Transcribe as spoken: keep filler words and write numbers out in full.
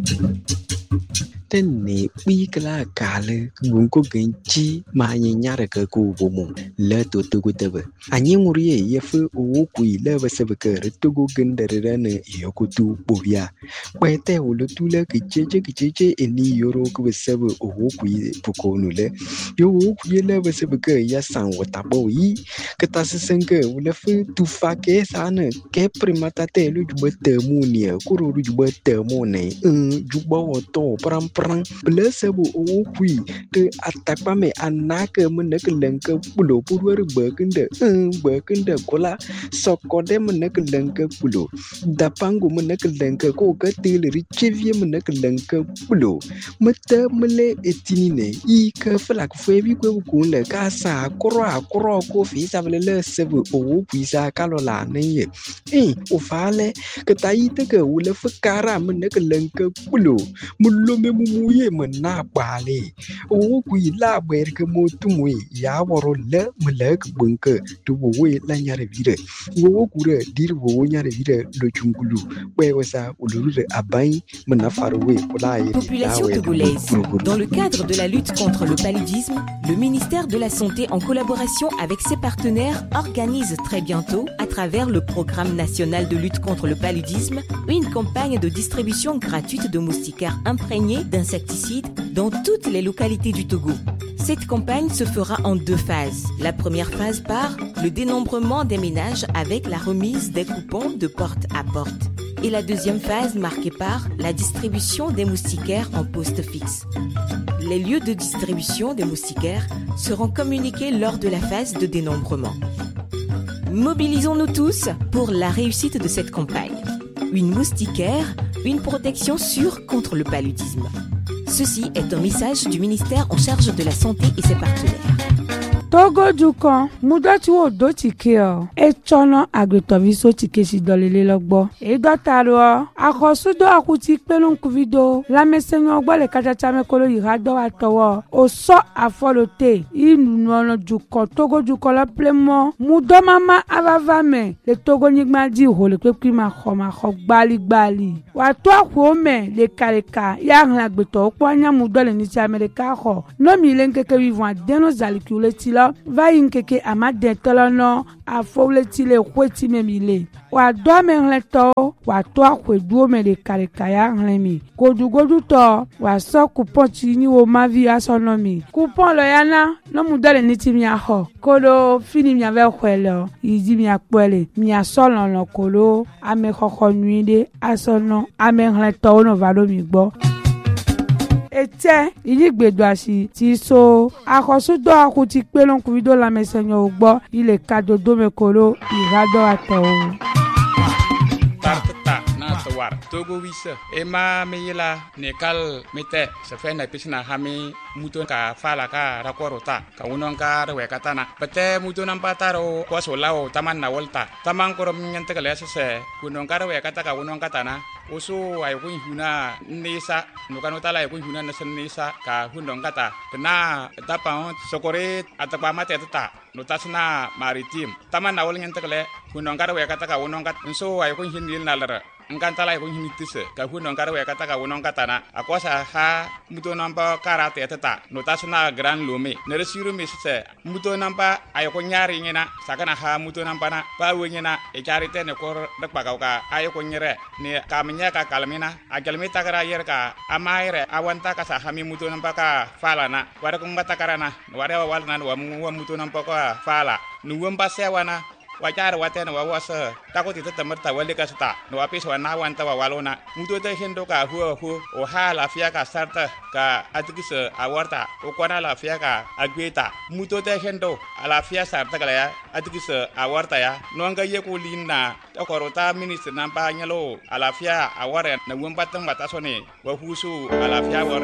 Tene bikla kale gunko genchi ma nyanyara ke ku bomo le to to gutebe anyi ngurie yefu o ku ile basebe ke retugo gendere ne yokutu bobia kwete ulutule kicheche kicheche eni yoro ku basebe o ku pukonu le yo ku ile basebe ke ya san watabo yi ketasesenge ulefu tufake sana ke primata te lu jubete munia kuro jubete mone jubo woto pram pram blessable o kui te atakpame anake meneke lenke pulo purwer bekende bekende kola sokode meneke lenke pulo dapangu meneke lenke ko gatil richevie meneke lenke pulo mete mele etinine i ke flak febi ko kunle kasa koro akoro ko fi savele sebe o kui sa kalola neye eh o fale ke taite ke ule fakara meneke lenke pulo mulo me muye mena bale o kui la berke motumwe ya woro le melek bunke to we la nyare vire wo kure dir wo nyare vire le chungulu we wasa ulure abai mena farwe kula Population togolaise. Dans le cadre de la lutte contre le paludisme, le ministère de la Santé, en collaboration avec ses partenaires, organise très bientôt, à travers le programme national de lutte contre le paludisme, une campagne de distribution gratuite de moustiquaires imprégnés d'insecticides dans toutes les localités du Togo. Cette campagne se fera en deux phases. La première phase par le dénombrement des ménages avec la remise des coupons de porte à porte. Et la deuxième phase marquée par la distribution des moustiquaires en poste fixe. Les lieux de distribution des moustiquaires seront communiqués lors de la phase de dénombrement. Mobilisons-nous tous pour la réussite de cette campagne. Une moustiquaire, une protection sûre contre le paludisme. Ceci est un message du ministère en charge de la santé et ses partenaires. Togo Dukan, mudati wo do tike o. E chono agretoviso tike si dolele logbo. E dotaro, akosudo akuti pelon kuvido. La mesenyo ogbo le kachacha mekolo yirado atowo. O so afolote. Inu nono Dukan, Togo Dukan la plemo. Mudo mama avavame. Le Togo nigma di ho le kwekwi ma khoma khok bali bali. Watu akwome le kaleka. Ya ngagbeto okwa nya mudo le niti Amerika ho. No mi lenkeke vivant deno zalikule tila. Va inkeke amade tolono afowletile kweti memile wa do menleto wa to akweduo me de karikaya nlemi godu godu to wa so coupon ti ni wo mavi asonomi coupon lo yana no mudale niti mi aho kolo fini mi ave kwelo izi mi akpele mi asolo lo kolo ame khokho nuide asono ame nleto no valo mi gbo ete iligbedoasi ti so akosudo akuti pelon kuvido la mesenyo ogbo ile kadodo mekolo irado ato tarta na tawar togo wisa ema meyila nekal mete se fe na pisna hami muto ka fala ka rakorota ka unon ka rewe katana pete muto nampataro ko solao taman na volta taman korom nyante kale se kunon ka rewe kata ka unon katana usu ay kun huna nisa nukano tala ay kun huna nasan nisa ka hundong kata kena tapang sokore atapa mate tata notasna maritim taman na wol nyante kale hundong ka rewe kata ka unon kat so ay kun hinil nalara engkantala ay kun hinitise ka hundong ka rewe kata ka unon katana akosa ha muto nampa karate tata notasna gran lume neresiru misse muto nampa ay kun nyari ngena sakana ha muto nampa na pa wenyena e charite ne kor dak pakauka ay kun nyere ne kam nya ka kalmina agalmi takara yer ka amaire awanta ka sa hami muto nampaka fala na wada kung matakarana wada wal na wa mu muto nampaka fala nuwam pasewana wajar watena wa wasa takoti tetemerta wale ka sta no apis wana wanta wa walona muto te hendo ka hu hu o hala fia ka sarta ka atikise awarta o kwana la fia ka agweta muto te hendo ala fia sarta kala ya atikise awarta ya no nga ye ko linna to korota minister nampa nyalo ala fia aware na wumpa tang batasone wa husu ala fia